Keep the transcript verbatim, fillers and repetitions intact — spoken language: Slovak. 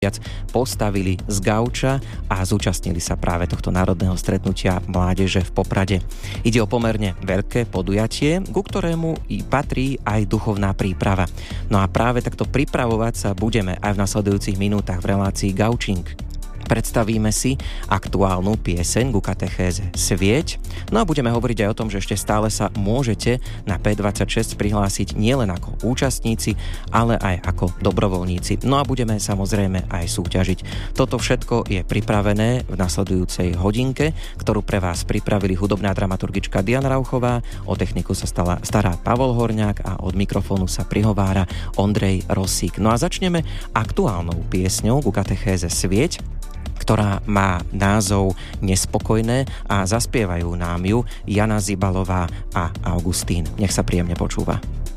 postavili z gauča a zúčastnili sa práve tohto národného stretnutia mládeže v Poprade. Ide o pomerne veľké podujatie, ku ktorému i patrí aj duchovná príprava. No a práve takto pripravovať sa budeme aj v nasledujúcich minútach v relácii Gaučing. Predstavíme si aktuálnu pieseň ku katechéze Svieť. No a budeme hovoriť aj o tom, že ešte stále sa môžete na pé dvadsaťšesť prihlásiť nielen ako účastníci, ale aj ako dobrovoľníci. No a budeme samozrejme aj súťažiť. Toto všetko je pripravené v nasledujúcej hodinke, ktorú pre vás pripravili hudobná dramaturgička Diana Rauchová. O techniku sa stala, stará Pavol Horňák a od mikrofónu sa prihovára Ondrej Rosík. No a začneme aktuálnou piesňou ku katechéze Svieť, ktorá má názov Nespokojné a zaspievajú nám ju Jana Zibalová a Augustín. Nech sa príjemne počúva.